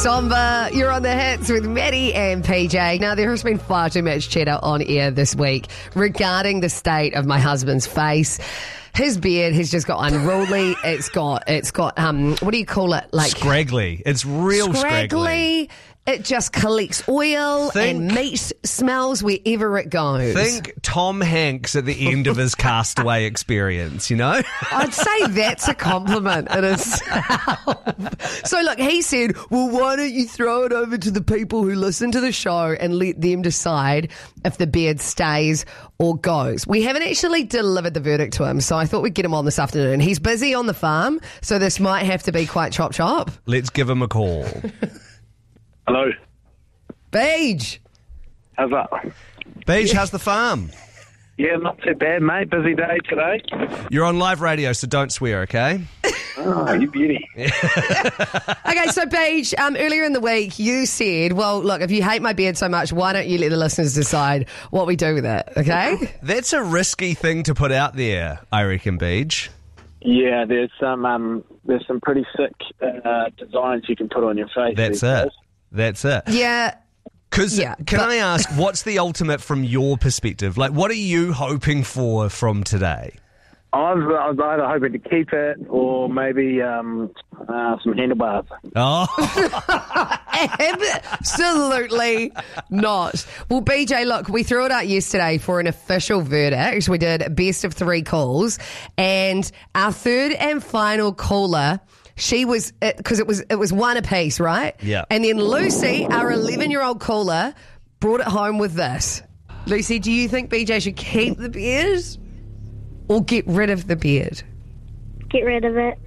Somber, you're on the hits with Maddie and PJ. Now, there has been far too much chatter on air this week regarding the state of my husband's face. His beard has just got unruly. It's got what do you call it? Like scraggly. It's real scraggly. It just collects oil and meat smells wherever it goes. Think Tom Hanks at the end of his Castaway experience, you know? I'd say that's a compliment in itself. So look, he said, well, why don't you throw it over to the people who listen to the show and let them decide if the beard stays or goes. We haven't actually delivered the verdict to him, so I thought we'd get him on this afternoon. He's busy on the farm, so this might have to be quite chop. Let's give him a call. Hello. Beej. How's that? Beej, how's the farm? Yeah, not too bad, mate. Busy day today. You're on live radio, so don't swear, okay? Oh, you beauty. Okay, so Beej, earlier in the week you said, well, look, if you hate my beard so much, why don't you let the listeners decide what we do with it, okay? That's a risky thing to put out there, I reckon, Beej. Yeah, there's some pretty sick designs you can put on your face. That's it. Yeah. Can I ask, what's the ultimate from your perspective? Like, what are you hoping for from today? I was either hoping to keep it or maybe some handlebars. Oh. Absolutely not. Well, BJ, look, we threw it out yesterday for an official verdict. We did best of 3 calls, and our third and final caller, she was, because it was one apiece, right? Yeah. And then Lucy, our 11-year-old caller, brought it home with this. Lucy, do you think BJ should keep the beard or get rid of the beard? Get rid of it.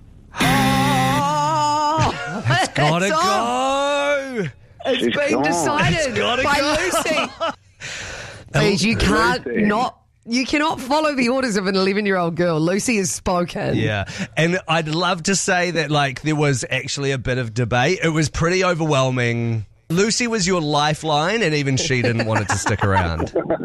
Oh, it's gotta go. It's been decided by Lucy. Please, you cannot follow the orders of an 11-year-old girl. Lucy has spoken. Yeah, and I'd love to say that like there was actually a bit of debate. It was pretty overwhelming. Lucy was your lifeline, and even she didn't want it to stick around.